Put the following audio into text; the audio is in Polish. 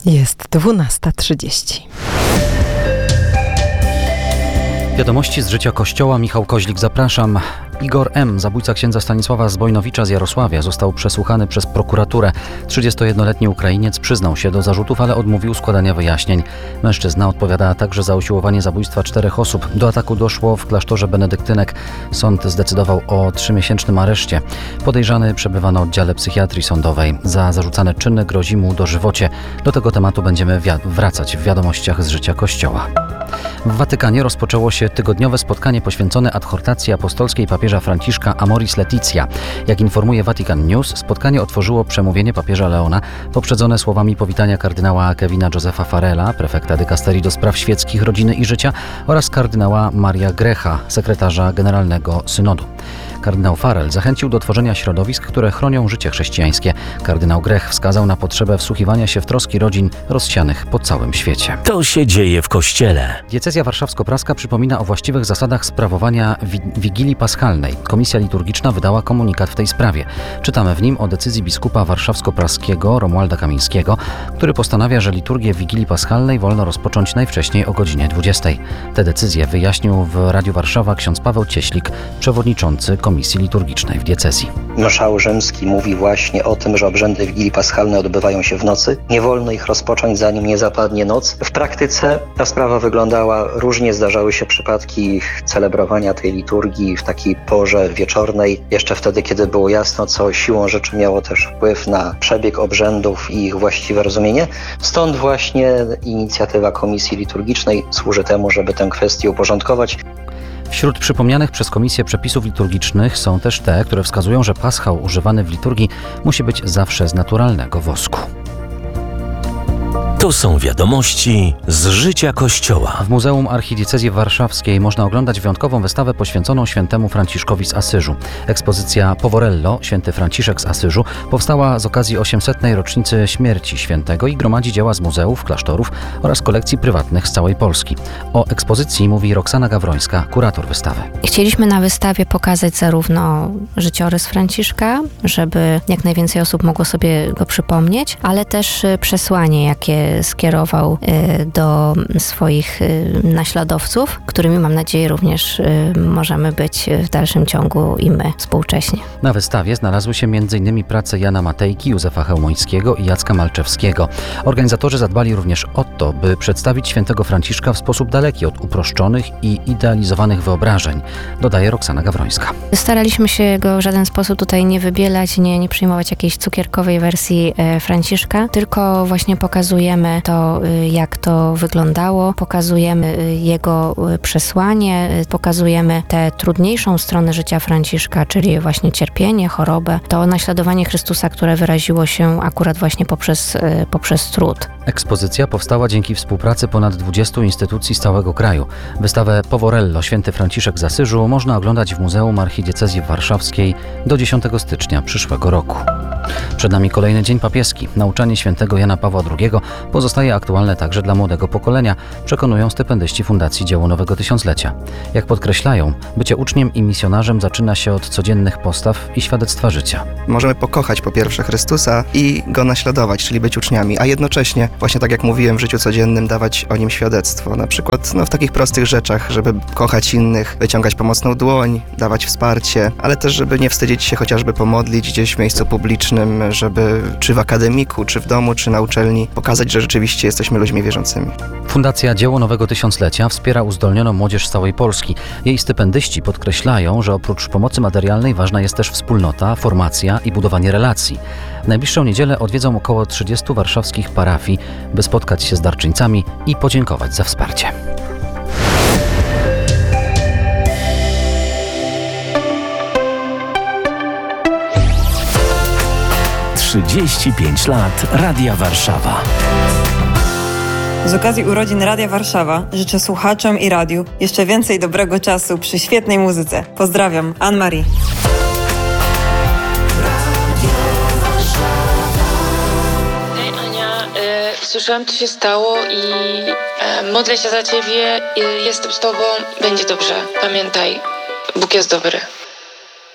Jest 12:30. Wiadomości z życia Kościoła. Michał Koźlik, zapraszam. Igor M., zabójca księdza Stanisława Zbojnowicza z Jarosławia, został przesłuchany przez prokuraturę. 31-letni Ukrainiec przyznał się do zarzutów, ale odmówił składania wyjaśnień. Mężczyzna odpowiada także za usiłowanie zabójstwa 4 osób. Do ataku doszło w klasztorze benedyktynek. Sąd zdecydował o 3-miesięcznym areszcie. Podejrzany przebywa na oddziale psychiatrii sądowej. Za zarzucane czyny grozi mu dożywocie. Do tego tematu będziemy wracać w wiadomościach z życia Kościoła. W Watykanie rozpoczęło się tygodniowe spotkanie poświęcone adhortacji apostolskiej papieża Franciszka Amoris Laetitia. Jak informuje Vatican News, spotkanie otworzyło przemówienie papieża Leona, poprzedzone słowami powitania kardynała Kevina Josepha Farrella, prefekta dykasterii do spraw świeckich, rodziny i życia, oraz kardynała Maria Grecha, sekretarza generalnego synodu. Kardynał Farrell zachęcił do tworzenia środowisk, które chronią życie chrześcijańskie. Kardynał Grech wskazał na potrzebę wsłuchiwania się w troski rodzin rozsianych po całym świecie. To się dzieje w Kościele. Diecezja warszawsko-praska przypomina o właściwych zasadach sprawowania Wigilii Paschalnej. Komisja liturgiczna wydała komunikat w tej sprawie. Czytamy w nim o decyzji biskupa warszawsko-praskiego Romualda Kamińskiego, który postanawia, że liturgię Wigilii Paschalnej wolno rozpocząć najwcześniej o godzinie 20. Tę decyzję wyjaśnił w Radiu Warszawa ksiądz Paweł Cieślik, przewodniczący Komisji Liturgicznej w diecezji. Marszał Rzymski mówi właśnie o tym, że obrzędy Wigilii Paschalnej odbywają się w nocy. Nie wolno ich rozpocząć, zanim nie zapadnie noc. W praktyce ta sprawa wyglądała różnie. Zdarzały się przypadki celebrowania tej liturgii w takiej porze wieczornej, jeszcze wtedy, kiedy było jasno, co siłą rzeczy miało też wpływ na przebieg obrzędów i ich właściwe rozumienie. Stąd właśnie inicjatywa Komisji Liturgicznej służy temu, żeby tę kwestię uporządkować. Wśród przypomnianych przez Komisję przepisów liturgicznych są też te, które wskazują, że paschał używany w liturgii musi być zawsze z naturalnego wosku. To są wiadomości z życia Kościoła. W Muzeum Archidiecezji Warszawskiej można oglądać wyjątkową wystawę poświęconą świętemu Franciszkowi z Asyżu. Ekspozycja Povorello, święty Franciszek z Asyżu, powstała z okazji 800. rocznicy śmierci świętego i gromadzi dzieła z muzeów, klasztorów oraz kolekcji prywatnych z całej Polski. O ekspozycji mówi Roxana Gawrońska, kurator wystawy. Chcieliśmy na wystawie pokazać zarówno życiorys Franciszka, żeby jak najwięcej osób mogło sobie go przypomnieć, ale też przesłanie, jakie skierował do swoich naśladowców, którymi, mam nadzieję, również możemy być w dalszym ciągu i my współcześnie. Na wystawie znalazły się m.in. prace Jana Matejki, Józefa Chełmońskiego i Jacka Malczewskiego. Organizatorzy zadbali również o to, by przedstawić świętego Franciszka w sposób daleki od uproszczonych i idealizowanych wyobrażeń, dodaje Roxana Gawrońska. Staraliśmy się go w żaden sposób tutaj nie wybielać, nie przyjmować jakiejś cukierkowej wersji Franciszka, tylko właśnie pokazujemy to, jak to wyglądało, pokazujemy jego przesłanie, pokazujemy tę trudniejszą stronę życia Franciszka, czyli właśnie cierpienie, chorobę, to naśladowanie Chrystusa, które wyraziło się akurat właśnie poprzez trud. Ekspozycja powstała dzięki współpracy ponad 20 instytucji z całego kraju. Wystawę Povorello, święty Franciszek z Asyżu można oglądać w Muzeum Archidiecezji Warszawskiej do 10 stycznia przyszłego roku. Przed nami kolejny dzień papieski. Nauczanie świętego Jana Pawła II pozostaje aktualne także dla młodego pokolenia, przekonują stypendyści Fundacji Dzieło Nowego Tysiąclecia. Jak podkreślają, bycie uczniem i misjonarzem zaczyna się od codziennych postaw i świadectwa życia. Możemy pokochać po pierwsze Chrystusa i Go naśladować, czyli być uczniami, a jednocześnie, właśnie tak jak mówiłem, w życiu codziennym dawać o Nim świadectwo. Na przykład w takich prostych rzeczach, żeby kochać innych, wyciągać pomocną dłoń, dawać wsparcie, ale też, żeby nie wstydzić się chociażby pomodlić gdzieś w miejscu publicznym, żeby czy w akademiku, czy w domu, czy na uczelni pokazać, że rzeczywiście jesteśmy ludźmi wierzącymi. Fundacja Dzieło Nowego Tysiąclecia wspiera uzdolnioną młodzież z całej Polski. Jej stypendyści podkreślają, że oprócz pomocy materialnej ważna jest też wspólnota, formacja i budowanie relacji. W najbliższą niedzielę odwiedzą około 30 warszawskich parafii, by spotkać się z darczyńcami i podziękować za wsparcie. Trzydzieści lat Radia Warszawa. Z okazji urodzin Radia Warszawa życzę słuchaczom i radiu jeszcze więcej dobrego czasu przy świetnej muzyce. Pozdrawiam, Anne-Marie. Hej Ania, słyszałam co się stało i modlę się za ciebie, jestem z tobą, będzie dobrze. Pamiętaj, Bóg jest dobry.